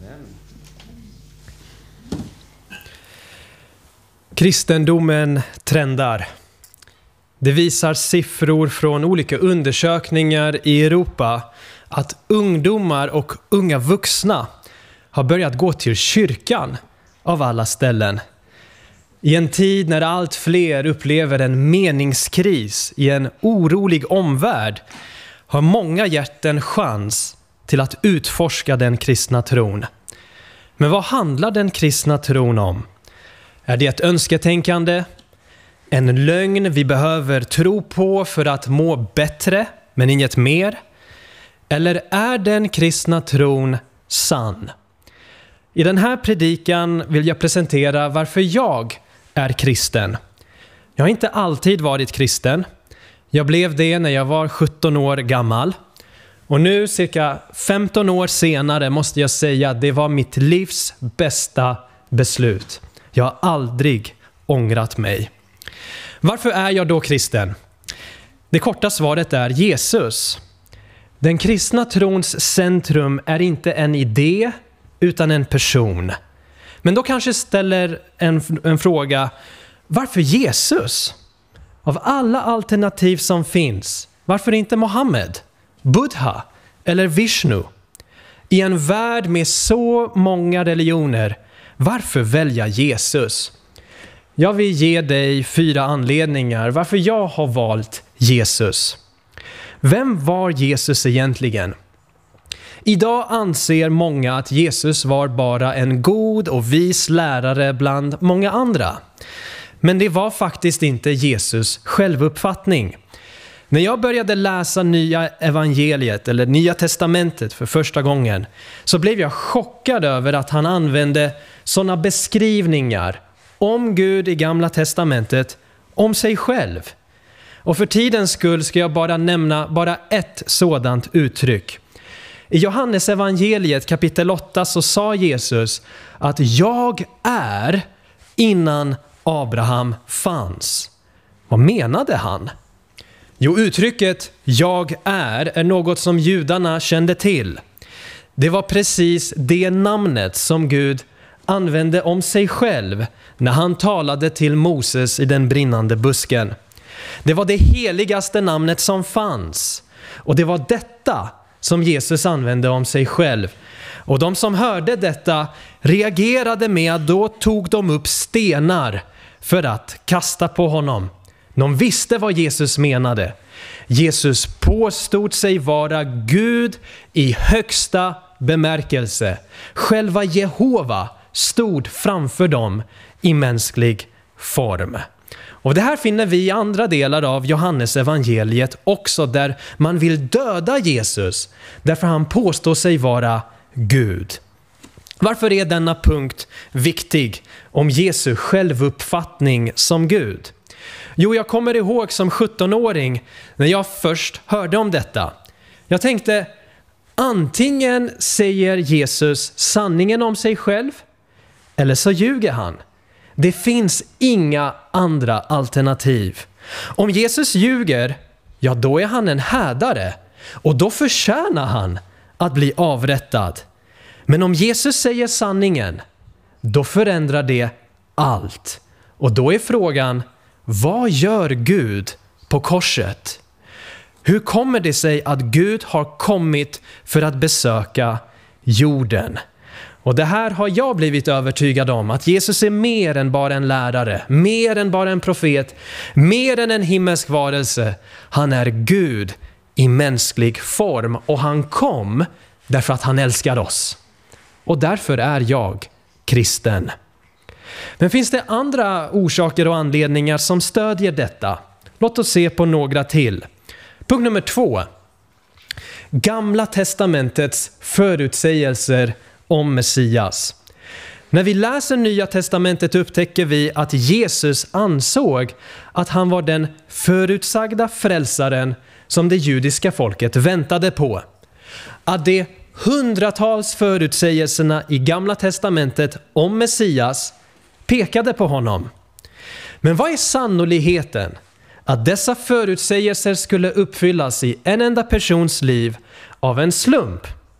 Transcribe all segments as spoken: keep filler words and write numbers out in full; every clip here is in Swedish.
Kristendomen trendar. Det visar siffror från olika undersökningar i Europa att ungdomar och unga vuxna har börjat gå till kyrkan av alla ställen. I en tid när allt fler upplever en meningskris i en orolig omvärld har många gett en chans till att utforska den kristna tron. Men vad handlar den kristna tron om? Är det ett önsketänkande? En lögn vi behöver tro på för att må bättre, men inget mer? Eller är den kristna tron sann? I den här predikan vill jag presentera varför jag är kristen. Jag har inte alltid varit kristen. Jag blev det när jag var sjutton år gammal. Och nu cirka femton år senare måste jag säga att det var mitt livs bästa beslut. Jag har aldrig ångrat mig. Varför är jag då kristen? Det korta svaret är Jesus. Den kristna trons centrum är inte en idé utan en person. Men då kanske ställer en, en fråga, varför Jesus? Av alla alternativ som finns, varför inte Mohammed, Buddha eller Vishnu? I en värld med så många religioner, varför välja Jesus? Jag vill ge dig fyra anledningar varför jag har valt Jesus. Vem var Jesus egentligen? Idag anser många att Jesus var bara en god och vis lärare bland många andra. Men det var faktiskt inte Jesus självuppfattning. När jag började läsa nya evangeliet eller nya testamentet för första gången så blev jag chockad över att han använde sådana beskrivningar om Gud i Gamla testamentet om sig själv. Och för tidens skull ska jag bara nämna bara ett sådant uttryck. I Johannes evangeliet kapitel åtta så sa Jesus att jag är innan Abraham fanns. Vad menade han? Jo, uttrycket jag är är något som judarna kände till. Det var precis det namnet som Gud använde om sig själv när han talade till Moses i den brinnande busken. Det var det heligaste namnet som fanns. Och det var detta som Jesus använde om sig själv. Och de som hörde detta reagerade med att då tog de upp stenar för att kasta på honom. De visste vad Jesus menade. Jesus påstod sig vara Gud i högsta bemärkelse. Själva Jehova stod framför dem i mänsklig form. Och det här finner vi i andra delar av Johannes evangeliet också, där man vill döda Jesus därför han påstår sig vara Gud. Varför är denna punkt viktig om Jesu självuppfattning som Gud? Jo, jag kommer ihåg som sjuttonåring när jag först hörde om detta. Jag tänkte, antingen säger Jesus sanningen om sig själv eller så ljuger han. Det finns inga andra alternativ. Om Jesus ljuger, ja då är han en härdare och då förtjänar han att bli avrättad. Men om Jesus säger sanningen, då förändrar det allt. Och då är frågan, vad gör Gud på korset? Hur kommer det sig att Gud har kommit för att besöka jorden? Och det här har jag blivit övertygad om, att Jesus är mer än bara en lärare, mer än bara en profet, mer än en himmelsk varelse. Han är Gud i mänsklig form och han kom därför att han älskar oss. Och därför är jag kristen. Men finns det andra orsaker och anledningar som stödjer detta? Låt oss se på några till. Punkt nummer två. Gamla testamentets förutsägelser om Messias. När vi läser Nya testamentet upptäcker vi att Jesus ansåg att han var den förutsagda frälsaren som det judiska folket väntade på. Att de hundratals förutsägelserna i Gamla testamentet om Messias pekade på honom. Men vad är sannolikheten att dessa förutsägelser skulle uppfyllas i en enda persons liv av en slump?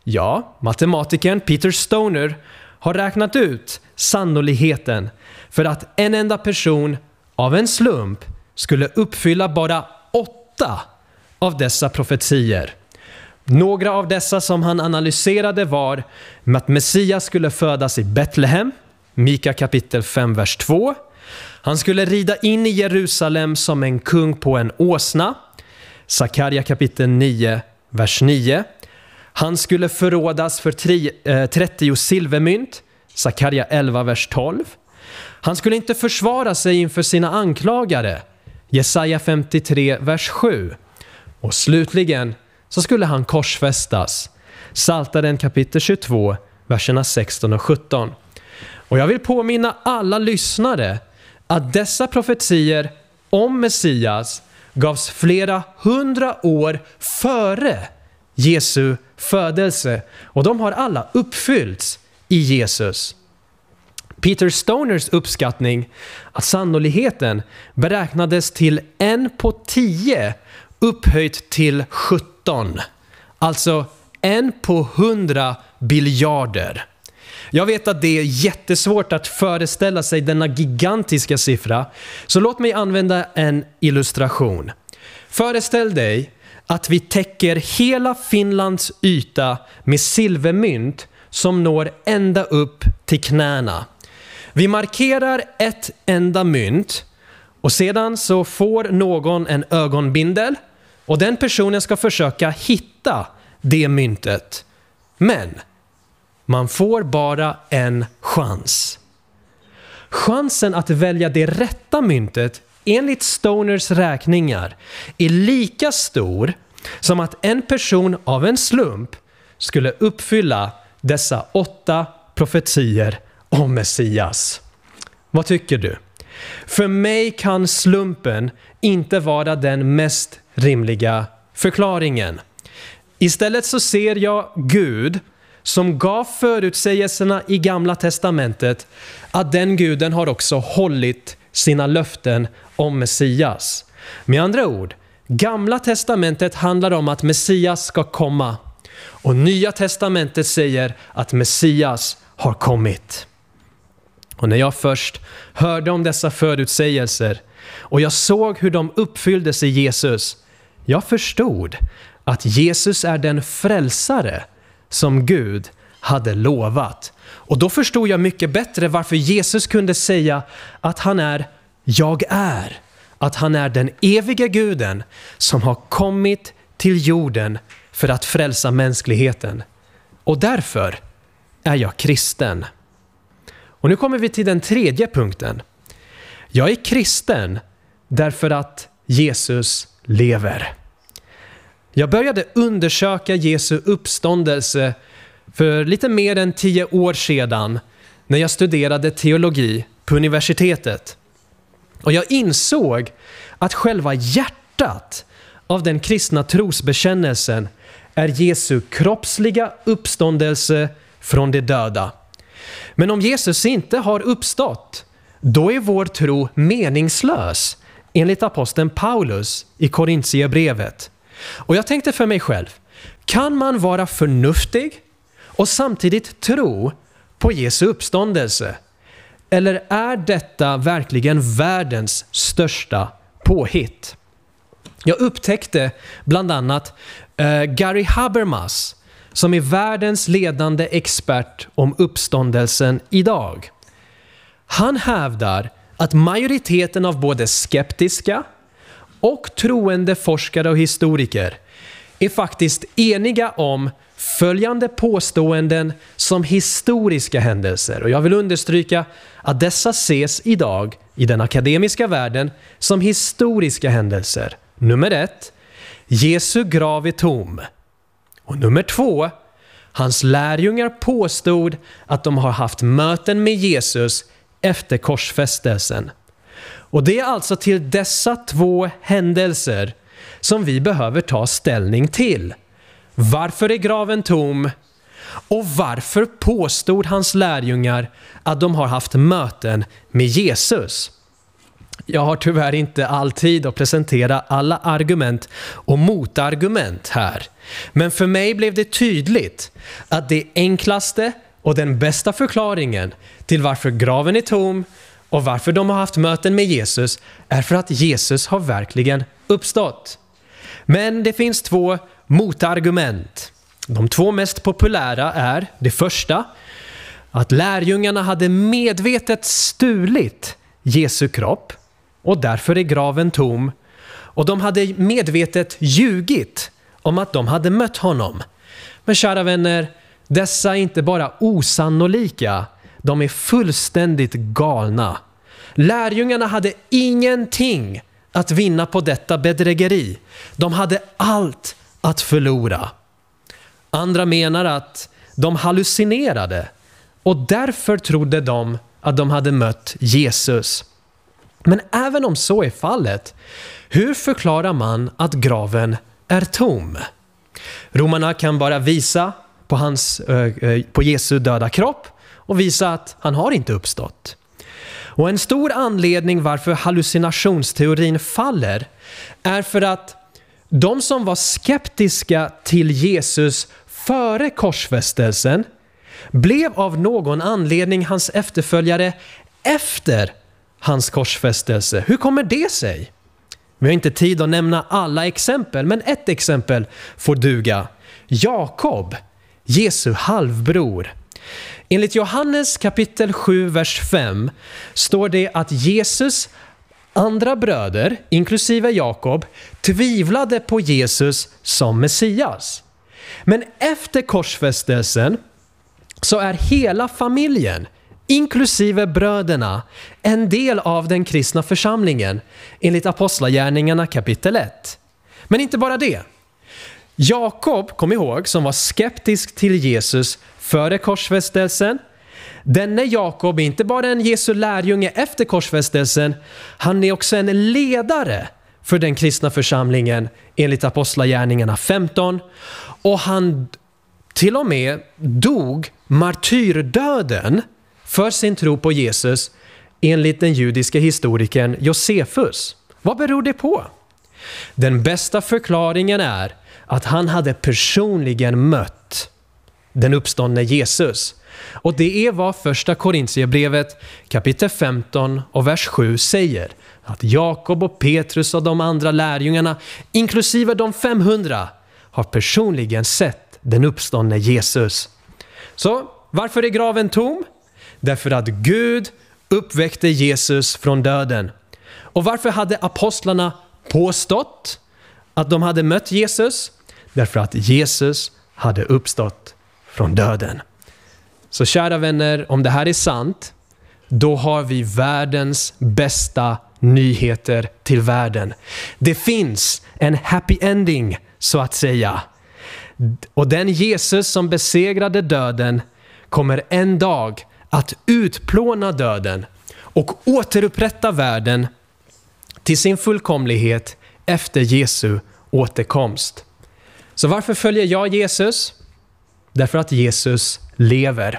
Ja, matematikern Peter Stoner har räknat ut sannolikheten för att en enda person av en slump skulle uppfylla bara åtta av dessa profetier. Några av dessa som han analyserade var att Messias skulle födas i Betlehem, Mika kapitel fem, vers två. Han skulle rida in i Jerusalem som en kung på en åsna, Sakarja kapitel nio, vers nio. Han skulle förrådas för trettio silvermynt, Sakarja elva, vers tolv. Han skulle inte försvara sig inför sina anklagare, Jesaja femtiotre, vers sju. Och slutligen så skulle han korsfästas, Psaltaren kapitel tjugotvå, verserna sexton och sjutton. Och jag vill påminna alla lyssnare att dessa profetier om Messias gavs flera hundra år före Jesu födelse, och de har alla uppfyllts i Jesus. Peter Stoners uppskattning att sannolikheten beräknades till en på tio upphöjt till sjutton. Alltså en på hundra biljarder. Jag vet att det är jättesvårt att föreställa sig denna gigantiska siffra, så låt mig använda en illustration. Föreställ dig att vi täcker hela Finlands yta med silvermynt som når ända upp till knäna. Vi markerar ett enda mynt och sedan så får någon en ögonbindel och den personen ska försöka hitta det myntet. Men man får bara en chans. Chansen att välja det rätta myntet enligt Stoners räkningar är lika stor som att en person av en slump skulle uppfylla dessa åtta profetier om Messias. Vad tycker du? För mig kan slumpen inte vara den mest rimliga förklaringen. Istället så ser jag Gud som gav förutsägelserna i Gamla testamentet, att den guden har också hållit sina löften om Messias. Med andra ord, Gamla testamentet handlar om att Messias ska komma, och Nya testamentet säger att Messias har kommit. Och när jag först hörde om dessa förutsägelser och jag såg hur de uppfylldes i Jesus, jag förstod att Jesus är den frälsare som Gud hade lovat. Och då förstod jag mycket bättre varför Jesus kunde säga att han är jag är. Att han är den eviga guden som har kommit till jorden för att frälsa mänskligheten. Och därför är jag kristen. Och nu kommer vi till den tredje punkten. Jag är kristen därför att Jesus lever. Jag började undersöka Jesu uppståndelse för lite mer än tio år sedan när jag studerade teologi på universitetet. Och jag insåg att själva hjärtat av den kristna trosbekännelsen är Jesu kroppsliga uppståndelse från de döda. Men om Jesus inte har uppstått, då är vår tro meningslös enligt aposteln Paulus i Korintierbrevet. Och jag tänkte för mig själv, kan man vara förnuftig och samtidigt tro på Jesu uppståndelse? Eller är detta verkligen världens största påhitt? Jag upptäckte bland annat uh, Gary Habermas, som är världens ledande expert om uppståndelsen idag. Han hävdar att majoriteten av både skeptiska och troende forskare och historiker är faktiskt eniga om följande påståenden som historiska händelser. Och jag vill understryka att dessa ses idag i den akademiska världen som historiska händelser. Nummer ett, Jesu grav är tom. Och nummer två, hans lärjungar påstod att de har haft möten med Jesus efter korsfästelsen. Och det är alltså till dessa två händelser som vi behöver ta ställning till. Varför är graven tom? Och varför påstod hans lärjungar att de har haft möten med Jesus? Jag har tyvärr inte alltid att presentera alla argument och motargument här. Men för mig blev det tydligt att det enklaste och den bästa förklaringen till varför graven är tom och varför de har haft möten med Jesus är för att Jesus har verkligen uppstått. Men det finns två motargument. De två mest populära är det första, att lärjungarna hade medvetet stulit Jesu kropp och därför är graven tom. Och de hade medvetet ljugit om att de hade mött honom. Men kära vänner, dessa är inte bara osannolika, de är fullständigt galna. Lärjungarna hade ingenting att vinna på detta bedrägeri. De hade allt att förlora. Andra menar att de hallucinerade och därför trodde de att de hade mött Jesus. Men även om så är fallet, hur förklarar man att graven är tom? Romarna kan bara visa på, hans, äh, på Jesu döda kropp och visa att han har inte uppstått. Och en stor anledning varför hallucinationsteorin faller är för att de som var skeptiska till Jesus före korsfästelsen blev av någon anledning hans efterföljare efter hans korsfästelse. Hur kommer det sig? Vi har inte tid att nämna alla exempel, men ett exempel får duga. Jakob, Jesu halvbror. Enligt Johannes kapitel sju, vers fem står det att Jesus andra bröder, inklusive Jakob, tvivlade på Jesus som Messias. Men efter korsfästelsen så är hela familjen, inklusive bröderna, en del av den kristna församlingen enligt Apostlagärningarna kapitel ett. Men inte bara det. Jakob, kom ihåg, som var skeptisk till Jesus före korsfästelsen. Denne Jakob är inte bara en Jesu lärjunge efter korsfästelsen, han är också en ledare för den kristna församlingen enligt Apostlagärningarna femton. Och han till och med dog martyrdöden för sin tro på Jesus enligt den judiska historikern Josefus. Vad beror det på? Den bästa förklaringen är att han hade personligen mött den uppståndne Jesus. Och det är vad första Korintierbrevet kapitel femton och vers sju säger. Att Jakob och Petrus och de andra lärjungarna, inklusive de femhundra, har personligen sett den uppståndne Jesus. Så varför är graven tom? Därför att Gud uppväckte Jesus från döden. Och varför hade apostlarna påstått att de hade mött Jesus? Därför att Jesus hade uppstått från döden. Så kära vänner, om det här är sant, då har vi världens bästa nyheter till världen. Det finns en happy ending, så att säga. Och den Jesus som besegrade döden kommer en dag att utplåna döden och återupprätta världen till sin fullkomlighet efter Jesu återkomst. Så varför följer jag Jesus? Därför att Jesus lever.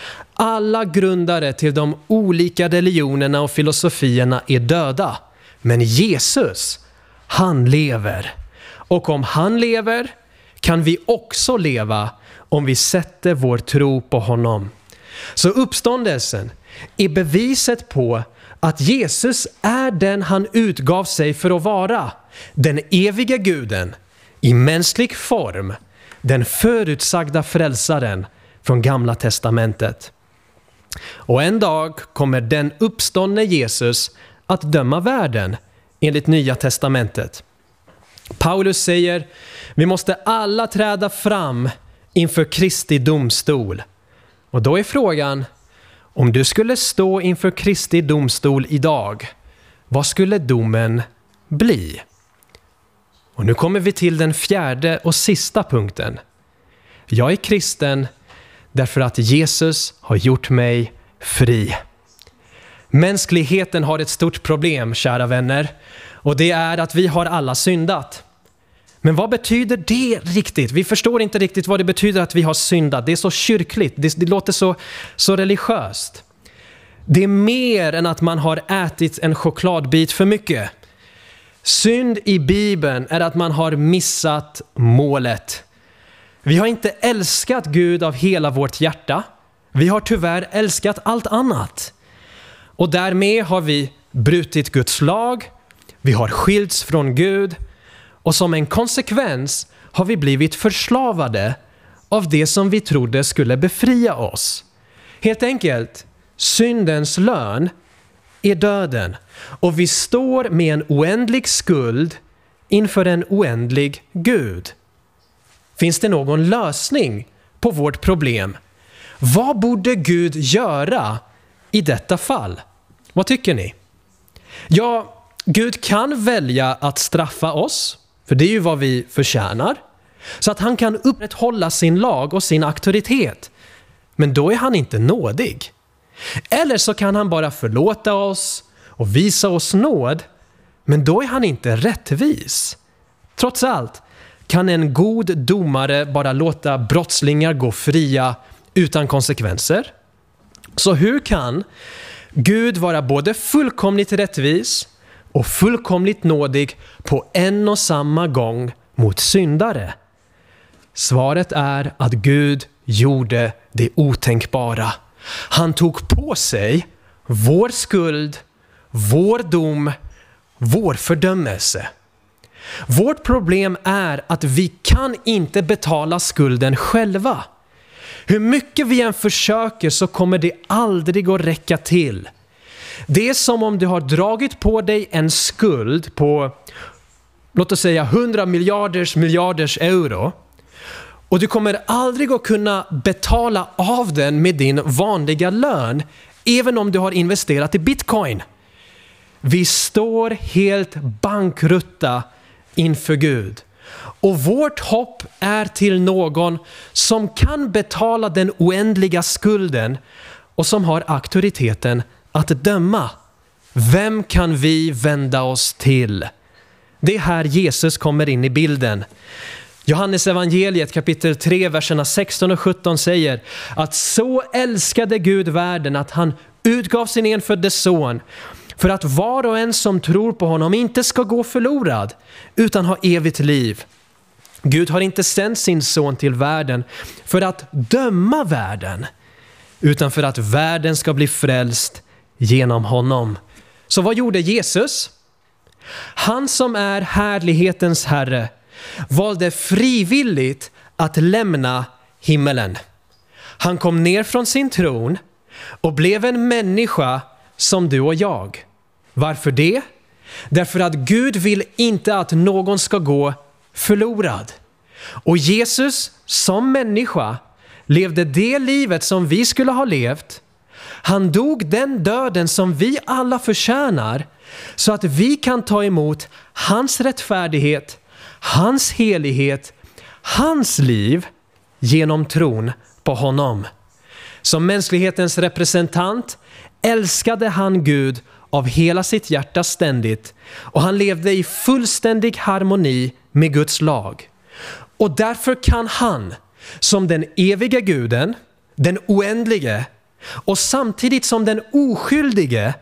Alla grundare till de olika religionerna och filosofierna är döda. Men Jesus, han lever. Och om han lever kan vi också leva om vi sätter vår tro på honom. Så uppståndelsen är beviset på att Jesus är den han utgav sig för att vara. Den eviga guden i mänsklig form. Den förutsagda frälsaren från Gamla testamentet. Och en dag kommer den uppståndne Jesus att döma världen enligt Nya testamentet. Paulus säger, vi måste alla träda fram inför Kristi domstol. Och då är frågan, om du skulle stå inför Kristi domstol idag, vad skulle domen bli? Och nu kommer vi till den fjärde och sista punkten. Jag är kristen därför att Jesus har gjort mig fri. Mänskligheten har ett stort problem, kära vänner. Och det är att vi har alla syndat. Men vad betyder det riktigt? Vi förstår inte riktigt vad det betyder att vi har syndat. Det är så kyrkligt. Det, det låter så, så religiöst. Det är mer än att man har ätit en chokladbit för mycket. Synd i Bibeln är att man har missat målet. Vi har inte älskat Gud av hela vårt hjärta. Vi har tyvärr älskat allt annat. Och därmed har vi brutit Guds lag. Vi har skilts från Gud. Och som en konsekvens har vi blivit förslavade av det som vi trodde skulle befria oss. Helt enkelt, syndens lön är döden. Och vi står med en oändlig skuld inför en oändlig Gud. Finns det någon lösning på vårt problem? Vad borde Gud göra i detta fall? Vad tycker ni? Ja, Gud kan välja att straffa oss, för det är ju vad vi förtjänar, så att han kan upprätthålla sin lag och sin auktoritet. Men då är han inte nådig. Eller så kan han bara förlåta oss och visa oss nåd, men då är han inte rättvis. Trots allt kan en god domare bara låta brottslingar gå fria utan konsekvenser. Så hur kan Gud vara både fullkomligt rättvis och fullkomligt nådig på en och samma gång mot syndare? Svaret är att Gud gjorde det otänkbara. Han tog på sig vår skuld, vår dom, vår fördömelse. Vårt problem är att vi kan inte betala skulden själva. Hur mycket vi än försöker så kommer det aldrig att räcka till. Det är som om du har dragit på dig en skuld på, låt oss säga, hundra miljarders miljarders euro. Och du kommer aldrig att kunna betala av den med din vanliga lön, även om du har investerat i bitcoin. Vi står helt bankrutta inför Gud. Och vårt hopp är till någon som kan betala den oändliga skulden och som har auktoriteten att döma. Vem kan vi vända oss till? Det är här Jesus kommer in i bilden. Johannes evangeliet kapitel tre, verserna sexton och sjutton säger att så älskade Gud världen att han utgav sin enfödde son för att var och en som tror på honom inte ska gå förlorad utan ha evigt liv. Gud har inte sänt sin son till världen för att döma världen, utan för att världen ska bli frälst genom honom. Så vad gjorde Jesus? Han som är härlighetens Herre valde frivilligt att lämna himmelen. Han kom ner från sin tron och blev en människa som du och jag. Varför det? Därför att Gud vill inte att någon ska gå förlorad. Och Jesus som människa levde det livet som vi skulle ha levt. Han dog den döden som vi alla förtjänar så att vi kan ta emot hans rättfärdighet, hans helighet, hans liv genom tron på honom. Som mänsklighetens representant älskade han Gud av hela sitt hjärta ständigt och han levde i fullständig harmoni med Guds lag. Och därför kan han som den eviga guden, den oändlige och samtidigt som den oskyldige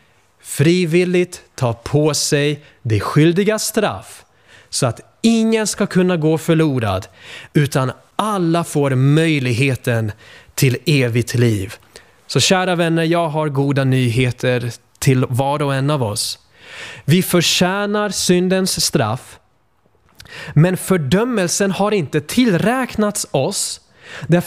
frivilligt ta på sig det skyldiga straff så att ingen ska kunna gå förlorad utan alla får möjligheten till evigt liv. Så kära vänner, jag har goda nyheter till var och en av oss. Vi förtjänar syndens straff, men fördömelsen har inte tillräknats oss. Därför